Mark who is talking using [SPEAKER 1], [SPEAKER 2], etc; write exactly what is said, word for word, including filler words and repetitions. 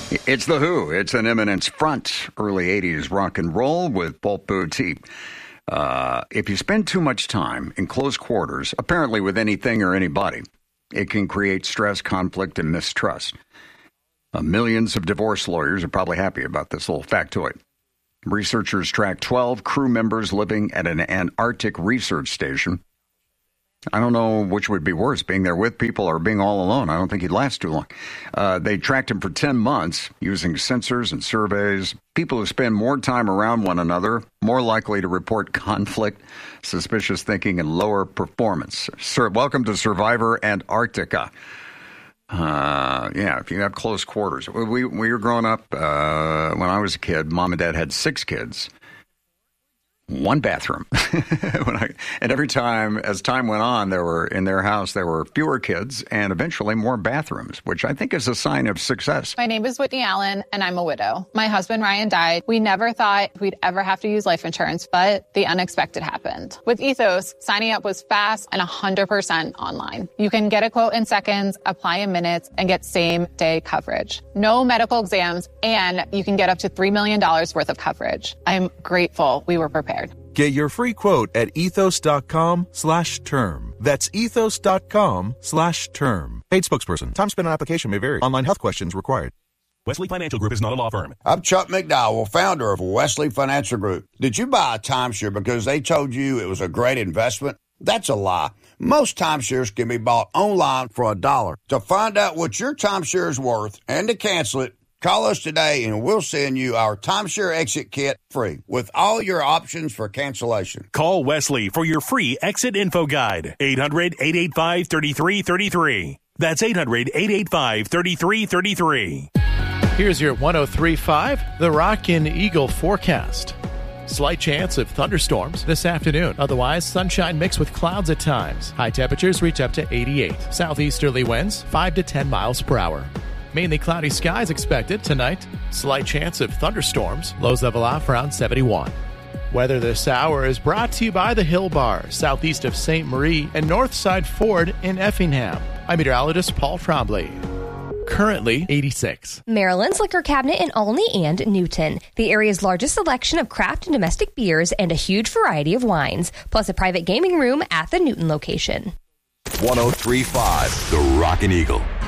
[SPEAKER 1] It's The Who. It's an Eminence front. Early eighties rock and roll with Paul Boutique. Uh, if you spend too much time in close quarters, apparently with anything or anybody, it can create stress, conflict, and mistrust. Uh, millions of divorce lawyers are probably happy about this little factoid. Researchers tracked twelve crew members living at an Antarctic research station. I don't know which would be worse, being there with people or being all alone. I don't think he'd last too long. Uh, they tracked him for ten months using sensors and surveys. People who spend more time around one another, more likely to report conflict, suspicious thinking, and lower performance. Sir, welcome to Survivor Antarctica. Uh, yeah, if you have close quarters. We, we were growing up, uh, when I was a kid, mom and dad had six kids. One bathroom. when I, and every time, as time went on, there were, in their house, there were fewer kids and eventually more bathrooms, which I think is a sign of success.
[SPEAKER 2] My name is Whitney Allen, and I'm a widow. My husband, Ryan, died. We never thought we'd ever have to use life insurance, but the unexpected happened. With Ethos, signing up was fast and one hundred percent online. You can get a quote in seconds, apply in minutes, and get same-day coverage. No medical exams, and you can get up to three million dollars worth of coverage. I'm grateful we were prepared.
[SPEAKER 3] Get your free quote at ethos.com slash term. That's ethos.com slash term. Paid spokesperson. Time spent on application may vary. Online health questions required.
[SPEAKER 4] Wesley Financial Group is not a law firm.
[SPEAKER 5] I'm Chuck McDowell, founder of Wesley Financial Group. Did you buy a timeshare because they told you it was a great investment? That's a lie. Most timeshares can be bought online for a dollar. To find out what your timeshare is worth and to cancel it, call us today and we'll send you our timeshare exit kit free with all your options for cancellation.
[SPEAKER 4] Call Wesley for your free exit info guide. eight hundred, eight eight five, three three three three. That's eight hundred, eight eight five, three three three three.
[SPEAKER 6] Here's your one oh three point five, the Rockin' Eagle forecast. Slight chance of thunderstorms this afternoon. Otherwise, sunshine mixed with clouds at times. High temperatures reach up to eighty-eight. Southeasterly winds five to ten miles per hour. Mainly cloudy skies expected tonight. Slight chance of thunderstorms. Lows level off around seventy-one. Weather this hour is brought to you by the Hill Bar, southeast of Saint Marie and Northside Ford in Effingham. I'm meteorologist Paul Trombley. Currently eighty-six.
[SPEAKER 7] Maryland's Liquor Cabinet in Olney and Newton. The area's largest selection of craft and domestic beers and a huge variety of wines, plus a private gaming room at the Newton location.
[SPEAKER 8] one oh three point five, the Rockin' Eagle.